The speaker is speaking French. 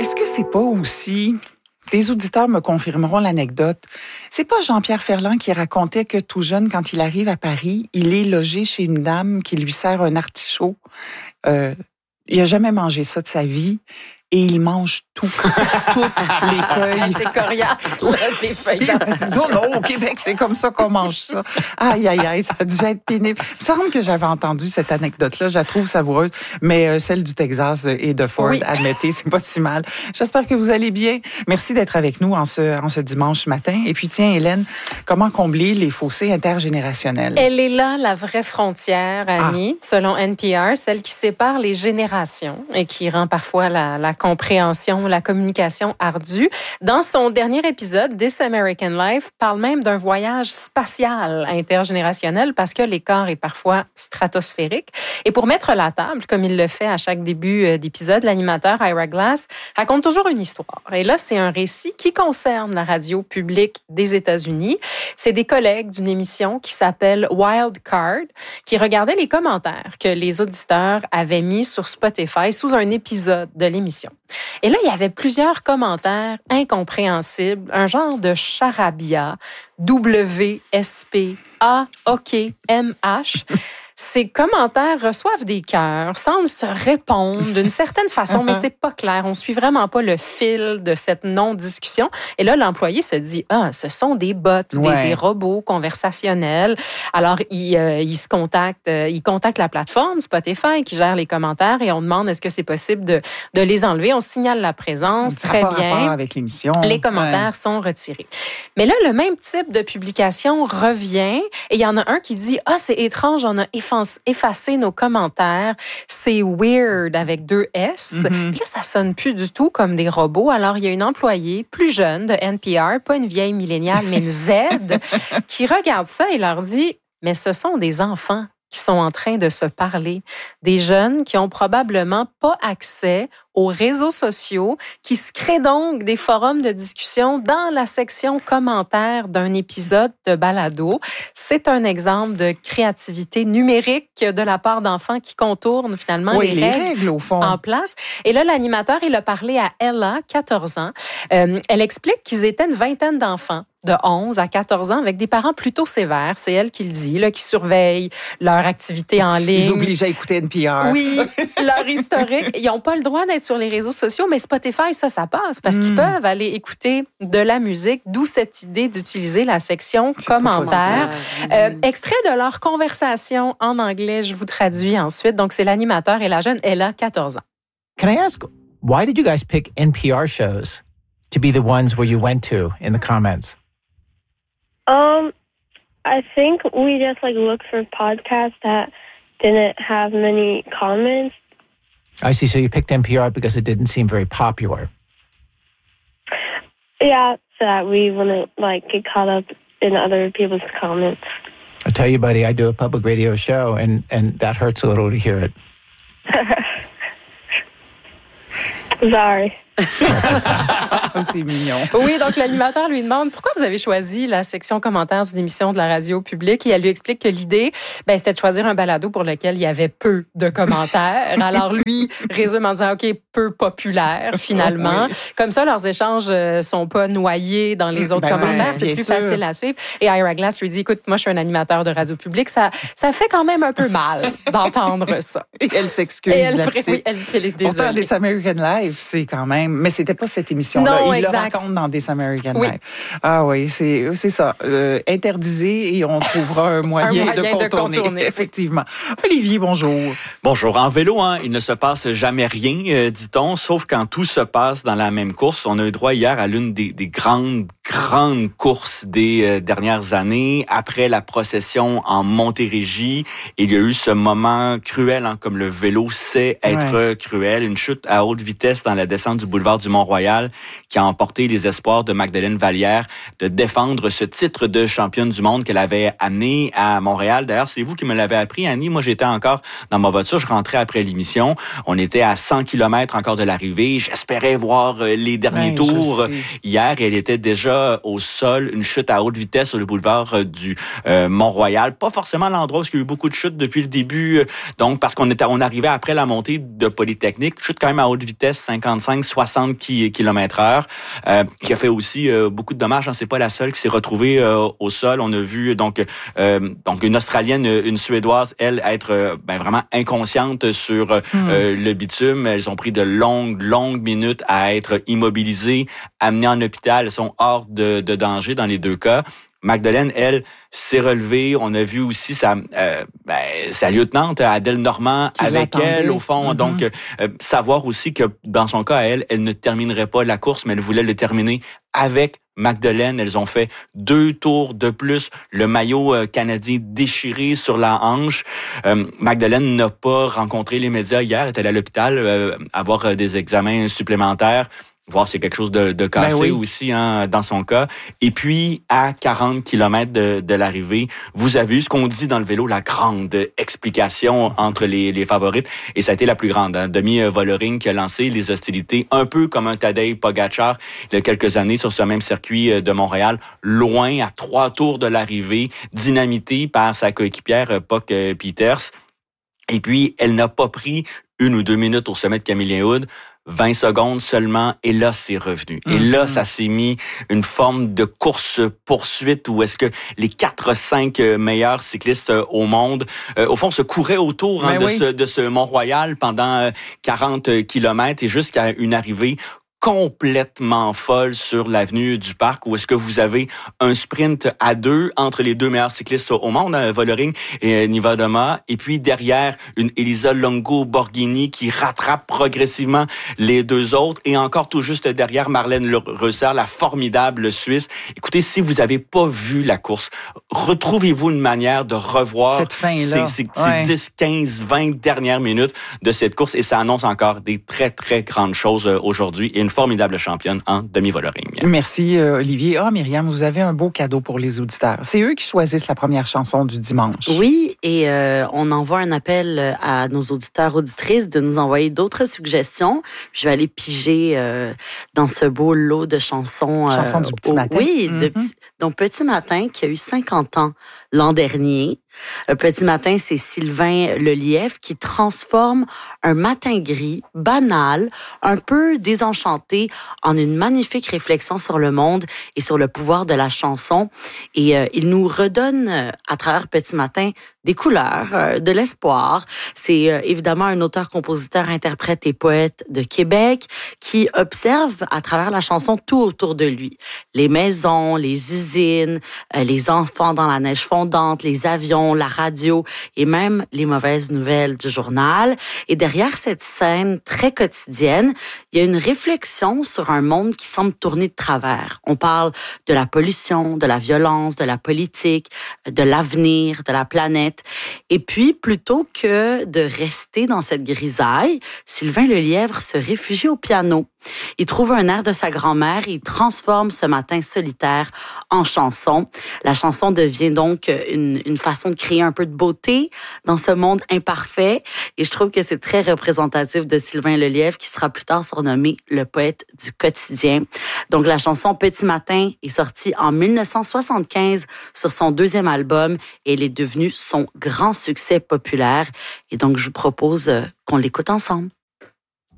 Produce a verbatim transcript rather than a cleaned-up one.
est-ce que c'est pas aussi... Des auditeurs me confirmeront l'anecdote. C'est pas Jean-Pierre Ferland qui racontait que tout jeune, quand il arrive à Paris, il est logé chez une dame qui lui sert un artichaut. Euh, il a jamais mangé ça de sa vie. Et il mange tout, toutes les feuilles. C'est coriace, là, des feuilles d'artichaut. Non, non, au Québec, c'est comme ça qu'on mange ça. Aïe, aïe, aïe, ça a dû être pénible. Il me semble que j'avais entendu cette anecdote-là, je la trouve savoureuse, mais euh, celle du Texas et de Ford, oui. Admettez, c'est pas si mal. J'espère que vous allez bien. Merci d'être avec nous en ce, en ce dimanche matin. Et puis, tiens, Hélène, comment combler les fossés intergénérationnels? Elle est là, la vraie frontière, Annie, ah. selon N P R, celle qui sépare les générations et qui rend parfois la, la compréhension, la communication ardue. Dans son dernier épisode, This American Life parle même d'un voyage spatial intergénérationnel parce que l'écart est parfois stratosphérique. Et pour mettre la table, comme il le fait à chaque début d'épisode, l'animateur Ira Glass raconte toujours une histoire. Et là, c'est un récit qui concerne la radio publique des États-Unis. C'est des collègues d'une émission qui s'appelle Wild Card qui regardaient les commentaires que les auditeurs avaient mis sur Spotify sous un épisode de l'émission. Et là, il y avait plusieurs commentaires incompréhensibles, un genre de charabia, W S P A OK M H. Ces commentaires reçoivent des cœurs, semblent se répondre d'une certaine façon, mais c'est pas clair. On suit vraiment pas le fil de cette non-discussion. Et là, l'employé se dit, ah, ce sont des bots, ouais. des, des robots conversationnels. Alors, il, euh, il se contacte, euh, il contacte la plateforme Spotify qui gère les commentaires et on demande est-ce que c'est possible de, de les enlever. On signale la présence, ça très pas bien. Rapport avec l'émission. Les commentaires ouais. sont retirés. Mais là, le même type de publication revient et il y en a un qui dit, ah, c'est étrange, on a effacer nos commentaires. C'est weird avec deux S. Mm-hmm. Puis là, ça sonne plus du tout comme des robots. Alors, il y a une employée plus jeune de N P R, pas une vieille milléniale, mais une Z, qui regarde ça et leur dit, mais ce sont des enfants qui sont en train de se parler. Des jeunes qui ont probablement pas accès aux réseaux sociaux, qui se créent donc des forums de discussion dans la section commentaires d'un épisode de balado. C'est un exemple de créativité numérique de la part d'enfants qui contournent finalement oui, les, les règles, règles au fond. En place. Et là, l'animateur, il a parlé à Ella, quatorze ans. Euh, elle explique qu'ils étaient une vingtaine d'enfants de onze à quatorze ans avec des parents plutôt sévères, c'est elle qui le dit, là, qui surveillent leur activité en ligne. Ils obligent à écouter N P R. Oui, leur historique. Ils n'ont pas le droit d'être sur les réseaux sociaux, mais Spotify, ça, ça passe parce mm. qu'ils peuvent aller écouter de la musique, d'où cette idée d'utiliser la section c'est commentaires. Euh, extrait de leur conversation en anglais, je vous traduis ensuite. Donc, c'est l'animateur et la jeune Ella, quatorze ans. Can I ask, why did you guys pick N P R shows to be the ones where you went to in the comments? Um, I think we just like looked for podcasts that didn't have many comments. I see. So you picked N P R because it didn't seem very popular. Yeah, so that we wouldn't like get caught up in other people's comments. I tell you, buddy, I do a public radio show, and and that hurts a little to hear it. Sorry. C'est mignon. Oui, donc l'animateur lui demande pourquoi vous avez choisi la section commentaires d'une émission de la radio publique et elle lui explique que l'idée, ben, c'était de choisir un balado pour lequel il y avait peu de commentaires. Alors lui résume en disant, OK, peu populaire finalement. Oui. Comme ça, leurs échanges sont pas noyés dans les autres ben commentaires. Ouais, c'est plus sûr. Facile à suivre. Et Ira Glass lui dit, écoute, moi, je suis un animateur de radio publique. Ça, ça fait quand même un peu mal d'entendre ça. Et elle s'excuse. Et elle, oui, elle dit qu'elle est désolée. Pourtant, This American Life, c'est quand même... Mais c'était pas cette émission-là. Non, Il exact. le raconte dans This American oui. Life. Ah oui, c'est, c'est ça. Euh, interdisé et on trouvera un moyen, un moyen de, contourner, de contourner. Effectivement. Olivier, bonjour. Bonjour. En vélo, hein, il ne se passe jamais rien, euh, dit-on, sauf quand tout se passe dans la même course. On a eu droit hier à l'une des, des grandes, grandes courses des euh, dernières années. Après la procession en Montérégie, il y a eu ce moment cruel, hein, comme le vélo sait être ouais. cruel. Une chute à haute vitesse dans la descente du boulevard du Mont-Royal qui a emporté les espoirs de Magdalene Vallière de défendre ce titre de championne du monde qu'elle avait amené à Montréal. D'ailleurs, c'est vous qui me l'avez appris, Annie. Moi, j'étais encore dans ma voiture. Je rentrais après l'émission. On était à cent kilomètres encore de l'arrivée. J'espérais voir les derniers ben, tours hier et elle était déjà dégâts au sol, une chute à haute vitesse sur le boulevard euh, du euh, Mont-Royal. Pas forcément l'endroit où il y a eu beaucoup de chutes depuis le début, euh, donc parce qu'on était, on arrivait après la montée de Polytechnique, chute quand même à haute vitesse, cinquante-cinq à soixante kilomètres heure, euh, qui a fait aussi euh, beaucoup de dommages. Hein, c'est pas la seule qui s'est retrouvée euh, au sol. On a vu donc euh, donc une Australienne, une Suédoise, elle être euh, ben, vraiment inconsciente sur euh, hmm. euh, le bitume. Elles ont pris de longues longues minutes à être immobilisées, amenées en hôpital. Elles sont hors de, de danger dans les deux cas. Magdeleine, elle, s'est relevée. On a vu aussi sa, euh, ben, sa lieutenante, Adèle Normand, qui avec elle, au fond. Mm-hmm. Donc, euh, savoir aussi que dans son cas, elle, elle ne terminerait pas la course, mais elle voulait le terminer avec Magdeleine. Elles ont fait deux tours de plus. Le maillot euh, canadien déchiré sur la hanche. Euh, Magdeleine n'a pas rencontré les médias hier. Elle est allée à l'hôpital euh, avoir euh, des examens supplémentaires. Voir si c'est quelque chose de, de cassé ben oui. aussi hein, dans son cas. Et puis, à quarante kilomètres de, de l'arrivée, vous avez eu ce qu'on dit dans le vélo, la grande explication entre les, les favorites. Et ça a été la plus grande. Hein. Demi Vollering qui a lancé les hostilités, un peu comme un Tadej Pogačar il y a quelques années sur ce même circuit de Montréal, loin, à trois tours de l'arrivée, dynamité par sa coéquipière Puck Peters. Et puis, elle n'a pas pris une ou deux minutes au sommet de Camillien-Hood. vingt secondes seulement, et là, c'est revenu. Et mm-hmm. là, ça s'est mis une forme de course-poursuite où est-ce que les quatre cinq meilleurs cyclistes au monde, euh, au fond, se couraient autour hein, de, oui. ce, de ce Mont-Royal pendant quarante kilomètres et jusqu'à une arrivée complètement folle sur l'avenue du Parc, où est-ce que vous avez un sprint à deux entre les deux meilleurs cyclistes au monde, hein, Vollering et Niewiadoma, et puis derrière une Elisa Longo Borghini qui rattrape progressivement les deux autres, et encore tout juste derrière Marlène Reusser, la formidable Suisse. Écoutez, si vous n'avez pas vu la course, retrouvez-vous une manière de revoir cette fin-là. ces, ces, ouais. ces dix, quinze, vingt dernières minutes de cette course, et ça annonce encore des très, très grandes choses aujourd'hui, et une formidable championne en demi-Vollering. Merci, euh, Olivier. Ah, Myriam, vous avez un beau cadeau pour les auditeurs. C'est eux qui choisissent la première chanson du dimanche. Oui, et euh, on envoie un appel à nos auditeurs, auditrices de nous envoyer d'autres suggestions. Je vais aller piger euh, dans ce beau lot de chansons. Chansons euh, du petit au, matin. Oui, mm-hmm. de petit, donc Petit Matin, qui a eu cinquante ans l'an dernier. Petit Matin, c'est Sylvain Lelièvre qui transforme un matin gris, banal, un peu désenchanté, en une magnifique réflexion sur le monde et sur le pouvoir de la chanson. Et euh, il nous redonne, euh, à travers Petit Matin, des couleurs, euh, de l'espoir. C'est euh, évidemment un auteur, compositeur, interprète et poète de Québec qui observe à travers la chanson tout autour de lui. Les maisons, les usines, euh, les enfants dans la neige fondante, les avions, la radio et même les mauvaises nouvelles du journal. Et derrière cette scène très quotidienne, il y a une réflexion sur un monde qui semble tourner de travers. On parle de la pollution, de la violence, de la politique, de l'avenir, de la planète. Et puis, plutôt que de rester dans cette grisaille, Sylvain Lelièvre se réfugie au piano. Il trouve un air de sa grand-mère et il transforme ce matin solitaire en chanson. La chanson devient donc une, une façon de créer un peu de beauté dans ce monde imparfait. Et je trouve que c'est très représentatif de Sylvain Lelièvre, qui sera plus tard surnommé le poète du quotidien. Donc, la chanson Petit Matin est sortie en dix-neuf cent soixante-quinze sur son deuxième album et elle est devenue son grand succès populaire. Et donc, je vous propose qu'on l'écoute ensemble.